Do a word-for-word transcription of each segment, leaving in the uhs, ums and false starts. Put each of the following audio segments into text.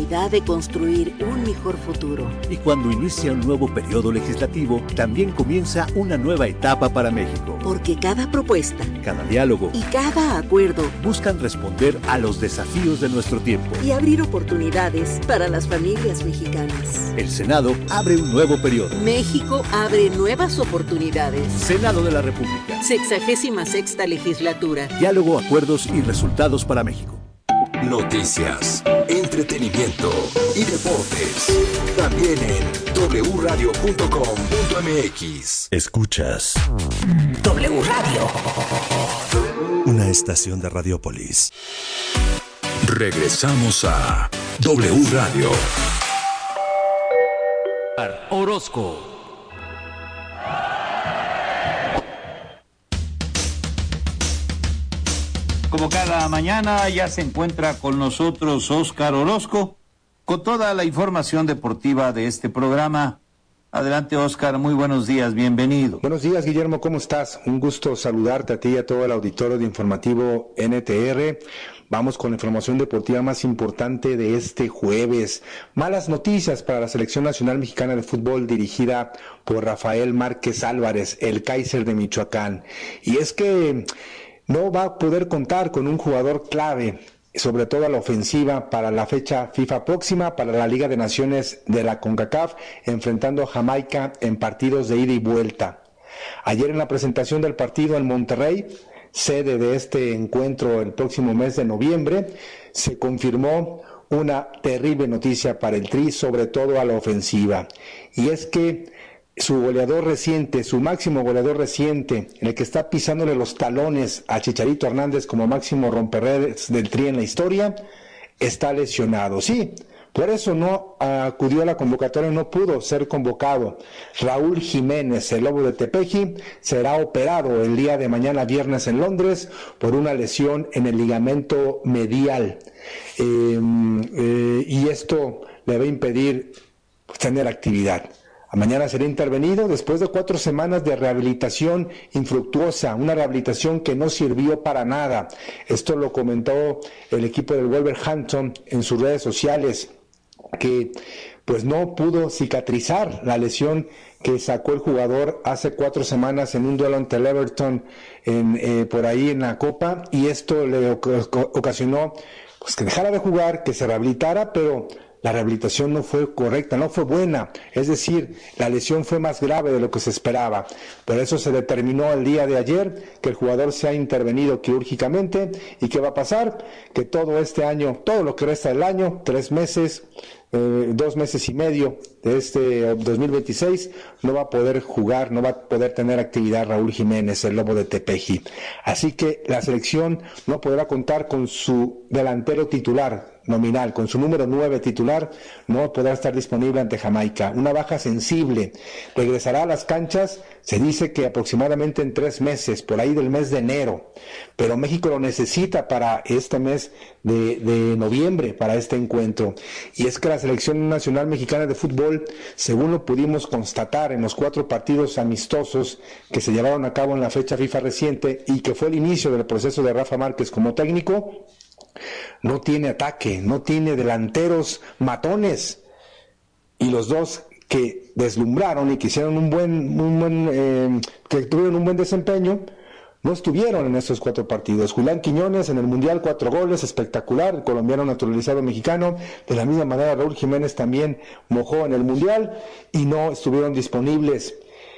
oportunidad de construir un mejor futuro. Y cuando inicia un nuevo periodo legislativo, también comienza una nueva etapa para México. Porque cada propuesta, cada diálogo y cada acuerdo buscan responder a los desafíos de nuestro tiempo y abrir oportunidades para las familias mexicanas. El Senado abre un nuevo periodo. México abre nuevas oportunidades. Senado de la República. Sexagésima sexta legislatura. Diálogo, acuerdos y resultados para México. Noticias, entretenimiento y deportes. También en doble u radio punto com punto eme equis. Escuchas W Radio, una estación de Radiopolis. Regresamos a W Radio. Orozco. Como cada mañana ya se encuentra con nosotros Óscar Orozco con toda la información deportiva de este programa. Adelante, Óscar, muy buenos días, bienvenido. Buenos días, Guillermo, ¿cómo estás? Un gusto saludarte a ti y a todo el auditorio de Informativo N T R. Vamos con la información deportiva más importante de este jueves. Malas noticias para la Selección Nacional Mexicana de Fútbol dirigida por Rafael Márquez Álvarez, el Kaiser de Michoacán. Y es que no va a poder contar con un jugador clave, sobre todo a la ofensiva, para la fecha FIFA próxima, para la Liga de Naciones de la CONCACAF, enfrentando a Jamaica en partidos de ida y vuelta. Ayer en la presentación del partido en Monterrey, sede de este encuentro el próximo mes de noviembre, se confirmó una terrible noticia para el Tri, sobre todo a la ofensiva. Y es que su goleador reciente, su máximo goleador reciente, en el que está pisándole los talones a Chicharito Hernández como máximo romperredes del Tri en la historia, está lesionado. Sí, por eso no acudió a la convocatoria, no pudo ser convocado. Raúl Jiménez, el Lobo de Tepeji, será operado el día de mañana viernes en Londres por una lesión en el ligamento medial. Eh, eh, y esto le va a impedir pues, tener actividad. Mañana será intervenido después de cuatro semanas de rehabilitación infructuosa, una rehabilitación que no sirvió para nada. Esto lo comentó el equipo del Wolverhampton en sus redes sociales, que pues no pudo cicatrizar la lesión que sacó el jugador hace cuatro semanas en un duelo ante el Everton en, eh, por ahí en la Copa, y esto le ocasionó pues que dejara de jugar, que se rehabilitara, pero la rehabilitación no fue correcta, no fue buena, es decir, la lesión fue más grave de lo que se esperaba. Por eso se determinó el día de ayer que el jugador se ha intervenido quirúrgicamente. ¿Y qué va a pasar? Que todo este año, todo lo que resta del año, tres meses, eh, dos meses y medio de este dos mil veintiséis, no va a poder jugar, no va a poder tener actividad Raúl Jiménez, el Lobo de Tepeji. Así que la selección no podrá contar con su delantero titular nominal, con su número nueve titular, no podrá estar disponible ante Jamaica. Una baja sensible. Regresará a las canchas, se dice que aproximadamente en tres meses, por ahí del mes de enero. Pero México lo necesita para este mes de, de noviembre, para este encuentro. Y es que la Selección Nacional Mexicana de Fútbol, según lo pudimos constatar en los cuatro partidos amistosos que se llevaron a cabo en la fecha FIFA reciente y que fue el inicio del proceso de Rafa Márquez como técnico, no tiene ataque, no tiene delanteros matones, y los dos que deslumbraron y que hicieron un buen, un buen eh, que tuvieron un buen desempeño, no estuvieron en estos cuatro partidos. Julián Quiñones en el Mundial, cuatro goles, espectacular, el colombiano naturalizado mexicano. De la misma manera Raúl Jiménez también mojó en el Mundial y no estuvieron disponibles.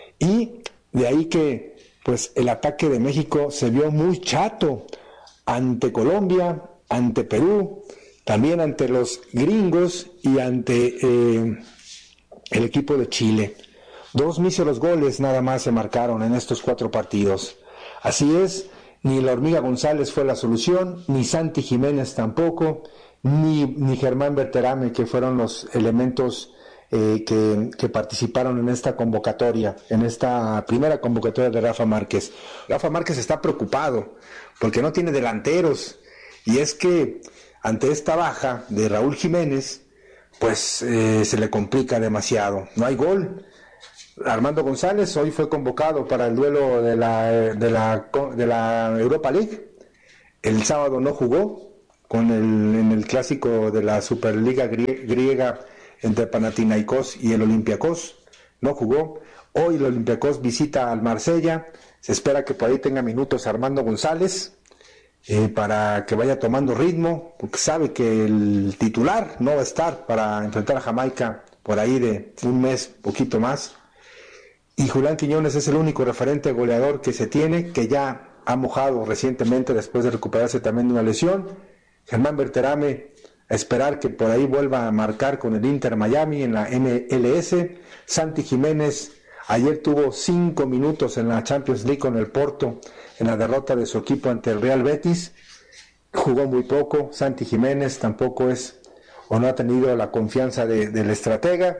Y de ahí que pues el ataque de México se vio muy chato ante Colombia, ante Perú, también ante los gringos y ante eh, el equipo de Chile. Dos míseros goles nada más se marcaron en estos cuatro partidos. Así es, ni la Hormiga González fue la solución, ni Santi Jiménez tampoco, ni, ni Germán Berterame, que fueron los elementos eh, que, que participaron en esta convocatoria, en esta primera convocatoria de Rafa Márquez. Rafa Márquez está preocupado porque no tiene delanteros. Y es que ante esta baja de Raúl Jiménez, pues eh, se le complica demasiado. No hay gol. Armando González hoy fue convocado para el duelo de la, de la, de la Europa League. El sábado no jugó con el, en el clásico de la Superliga griega entre Panathinaikos y el Olympiacos, no jugó. Hoy el Olympiacos visita al Marsella, se espera que por ahí tenga minutos Armando González, eh, para que vaya tomando ritmo, porque sabe que el titular no va a estar para enfrentar a Jamaica por ahí de un mes, poquito más. Y Julián Quiñones es el único referente goleador que se tiene, que ya ha mojado recientemente después de recuperarse también de una lesión. Germán Berterame, a esperar que por ahí vuelva a marcar con el Inter Miami en la M L S. Santi Jiménez ayer tuvo cinco minutos en la Champions League con el Porto en la derrota de su equipo ante el Real Betis. Jugó muy poco. Santi Jiménez tampoco es o no ha tenido la confianza de, del estratega.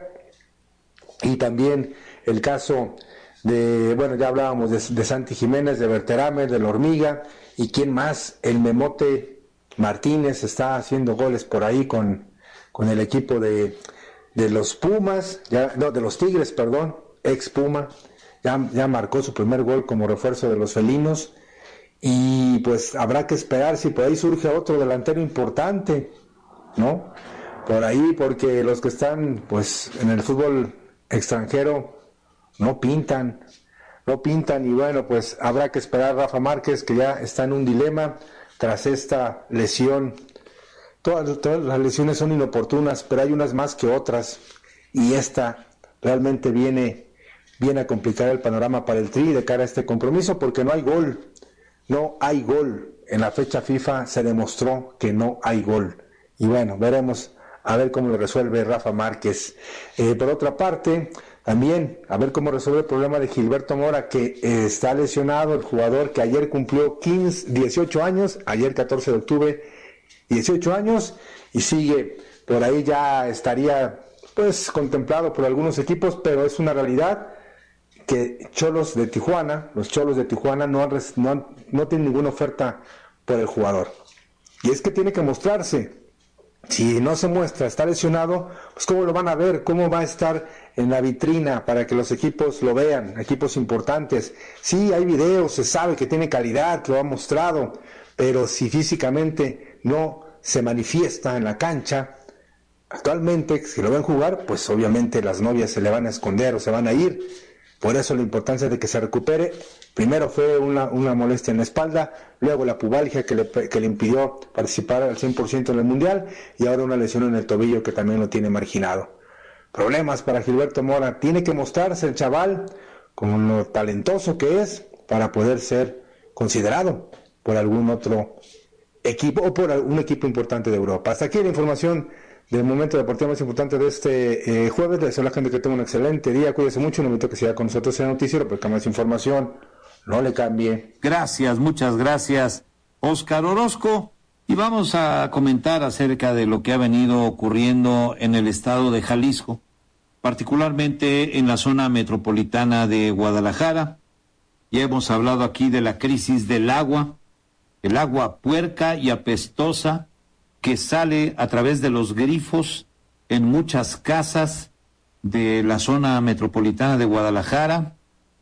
Y también el caso de, bueno, ya hablábamos de, de Santi Jiménez, de Berterame, de la Hormiga, y quién más, el Memote Martínez está haciendo goles por ahí con, con el equipo de, de los Pumas, ya, no, de los Tigres, perdón, ex Puma, ya, ya marcó su primer gol como refuerzo de los felinos, y pues habrá que esperar si por ahí surge otro delantero importante, ¿no? Por ahí, porque los que están pues en el fútbol extranjero no pintan, no pintan, y bueno, pues habrá que esperar. Rafa Márquez, que ya está en un dilema tras esta lesión. Todas, todas las lesiones son inoportunas, pero hay unas más que otras, y esta realmente viene, viene a complicar el panorama para el Tri de cara a este compromiso, porque no hay gol, no hay gol. En la fecha FIFA se demostró que no hay gol, y bueno, veremos a ver cómo lo resuelve Rafa Márquez. Eh, por otra parte, también a ver cómo resuelve el problema de Gilberto Mora, que eh, está lesionado, el jugador que ayer cumplió quince, dieciocho años, ayer catorce de octubre, dieciocho años, y sigue por ahí, ya estaría pues contemplado por algunos equipos, pero es una realidad que Cholos de Tijuana, los Cholos de Tijuana no, han, no, han, no tienen ninguna oferta por el jugador, y es que tiene que mostrarse. Si no se muestra, está lesionado, pues ¿cómo lo van a ver? ¿Cómo va a estar en la vitrina para que los equipos lo vean, equipos importantes? Sí, hay videos, se sabe que tiene calidad, que lo ha mostrado, pero si físicamente no se manifiesta en la cancha, actualmente, si lo ven jugar, pues obviamente las novias se le van a esconder o se van a ir. Por eso la importancia de que se recupere. Primero fue una, una molestia en la espalda, luego la pubalgia que le, que le impidió participar al cien por ciento en el Mundial, y ahora una lesión en el tobillo que también lo tiene marginado. Problemas para Gilberto Mora. Tiene que mostrarse el chaval como lo talentoso que es para poder ser considerado por algún otro equipo o por un equipo importante de Europa. Hasta aquí la información del momento deportivo más importante de este eh, jueves. Les deseo a la gente que tenga un excelente día, cuídese mucho, no invito a que siga con nosotros en el noticiero, porque más información, no le cambie. Gracias, muchas gracias, Óscar Orozco, y vamos a comentar acerca de lo que ha venido ocurriendo en el estado de Jalisco, particularmente en la zona metropolitana de Guadalajara. Ya hemos hablado aquí de la crisis del agua, el agua puerca y apestosa que sale a través de los grifos en muchas casas de la zona metropolitana de Guadalajara,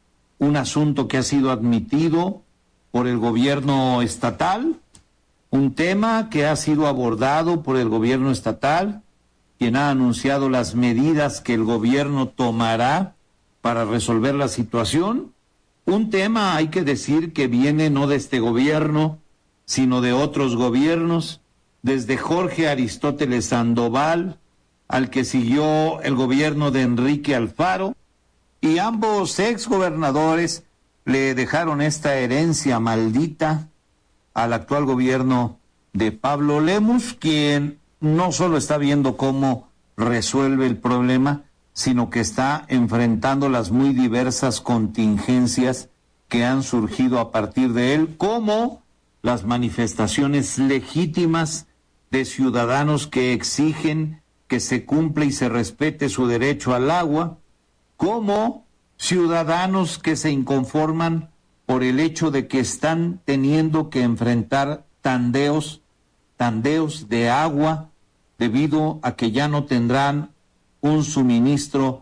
un asunto que ha sido admitido por el gobierno estatal, un tema que ha sido abordado por el gobierno estatal, quien ha anunciado las medidas que el gobierno tomará para resolver la situación, un tema, hay que decir, que viene no de este gobierno, sino de otros gobiernos, desde Jorge Aristóteles Sandoval, al que siguió el gobierno de Enrique Alfaro, y ambos exgobernadores le dejaron esta herencia maldita al actual gobierno de Pablo Lemus, quien no solo está viendo cómo resuelve el problema, sino que está enfrentando las muy diversas contingencias que han surgido a partir de él, como las manifestaciones legítimas de ciudadanos que exigen que se cumpla y se respete su derecho al agua, como ciudadanos que se inconforman por el hecho de que están teniendo que enfrentar tandeos, tandeos de agua, debido a que ya no tendrán un suministro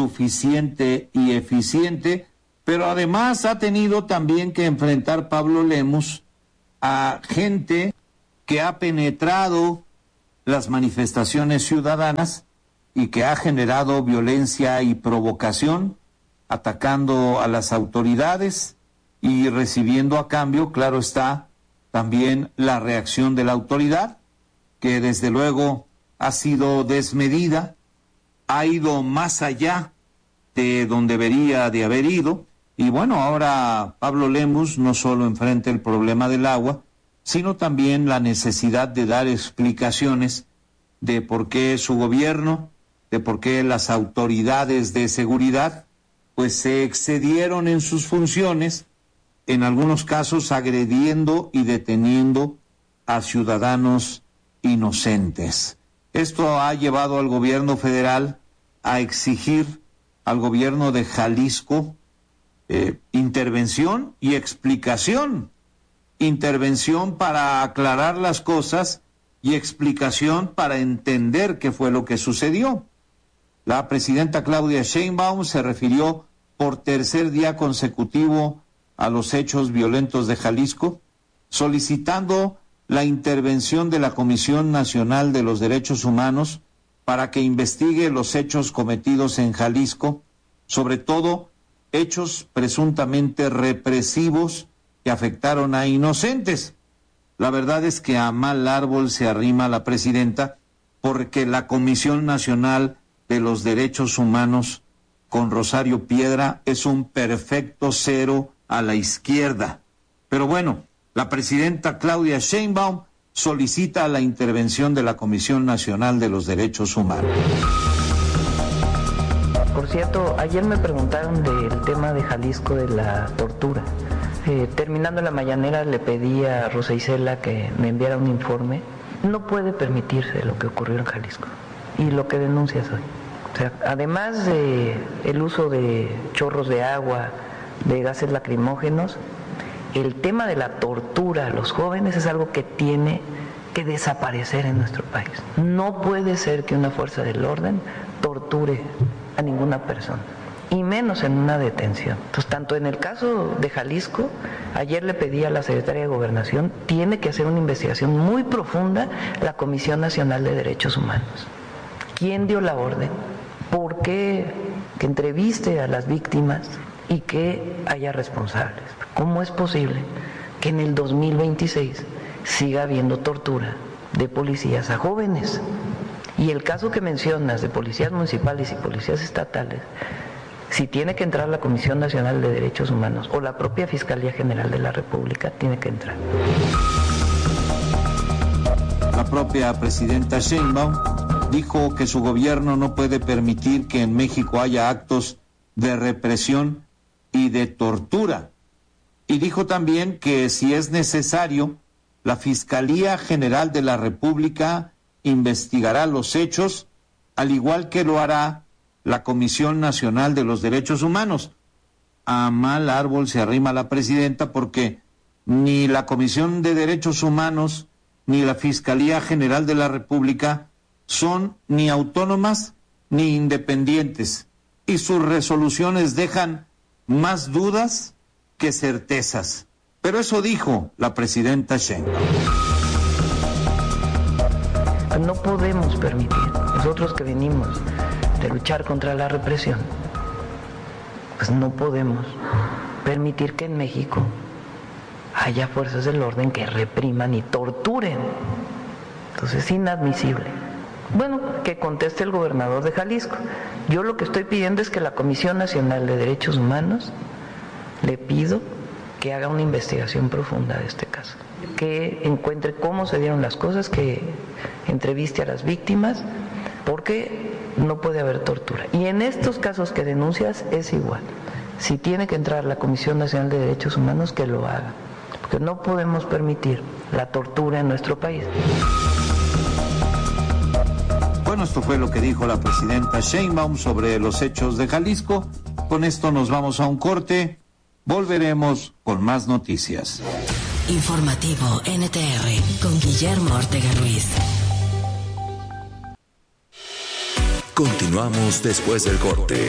suficiente y eficiente, pero además ha tenido también que enfrentar Pablo Lemus a gente que ha penetrado las manifestaciones ciudadanas y que ha generado violencia y provocación, atacando a las autoridades y recibiendo a cambio, claro está, también la reacción de la autoridad, que desde luego ha sido desmedida, ha ido más allá de donde debería de haber ido, y bueno, ahora Pablo Lemus no solo enfrenta el problema del agua, sino también la necesidad de dar explicaciones de por qué su gobierno, de por qué las autoridades de seguridad, pues se excedieron en sus funciones, en algunos casos agrediendo y deteniendo a ciudadanos inocentes. Esto ha llevado al gobierno federal a exigir al gobierno de Jalisco eh, intervención y explicación. Intervención para aclarar las cosas y explicación para entender qué fue lo que sucedió. La presidenta Claudia Sheinbaum se refirió por tercer día consecutivo a los hechos violentos de Jalisco, solicitando la intervención de la Comisión Nacional de los Derechos Humanos para que investigue los hechos cometidos en Jalisco, sobre todo hechos presuntamente represivos que afectaron a inocentes. La verdad es que a mal árbol se arrima la presidenta, porque la Comisión Nacional de los Derechos Humanos con Rosario Piedra es un perfecto cero a la izquierda. Pero bueno, la presidenta Claudia Sheinbaum solicita la intervención de la Comisión Nacional de los Derechos Humanos. Por cierto, ayer me preguntaron del tema de Jalisco, de la tortura. Eh, terminando la mañanera le pedí a Rosa Isela que me enviara un informe. No puede permitirse lo que ocurrió en Jalisco y lo que denuncias hoy. O sea, además de el uso de chorros de agua, de gases lacrimógenos, el tema de la tortura a los jóvenes es algo que tiene que desaparecer en nuestro país. No puede ser que una fuerza del orden torture a ninguna persona, y menos en una detención. Entonces, tanto en el caso de Jalisco, ayer le pedí a la secretaria de Gobernación, tiene que hacer una investigación muy profunda la Comisión Nacional de Derechos Humanos. ¿Quién dio la orden? ¿Por qué? Que entreviste a las víctimas y que haya responsables. ¿Cómo es posible que en el dos mil veintiséis siga habiendo tortura de policías a jóvenes? Y el caso que mencionas de policías municipales y policías estatales, si tiene que entrar la Comisión Nacional de Derechos Humanos o la propia Fiscalía General de la República, tiene que entrar. La propia presidenta Sheinbaum dijo que su gobierno no puede permitir que en México haya actos de represión y de tortura. Y dijo también que si es necesario, la Fiscalía General de la República investigará los hechos, al igual que lo hará la Comisión Nacional de los Derechos Humanos. A mal árbol se arrima la presidenta, porque ni la Comisión de Derechos Humanos ni la Fiscalía General de la República son ni autónomas ni independientes, y sus resoluciones dejan más dudas que certezas. Pero eso dijo la presidenta Sheinbaum. No podemos permitir, nosotros que venimos de luchar contra la represión, pues no podemos permitir que en México haya fuerzas del orden que repriman y torturen. Entonces es inadmisible. Bueno, que conteste el gobernador de Jalisco. Yo lo que estoy pidiendo es que la Comisión Nacional de Derechos Humanos, le pido que haga una investigación profunda de este caso, que encuentre cómo se dieron las cosas, que entreviste a las víctimas, porque no puede haber tortura. Y en estos casos que denuncias es igual. Si tiene que entrar la Comisión Nacional de Derechos Humanos, que lo haga, porque no podemos permitir la tortura en nuestro país. Bueno, esto fue lo que dijo la presidenta Sheinbaum sobre los hechos de Jalisco. Con esto nos vamos a un corte. Volveremos con más noticias. Informativo N T R con Guillermo Ortega Ruiz. Continuamos después del corte.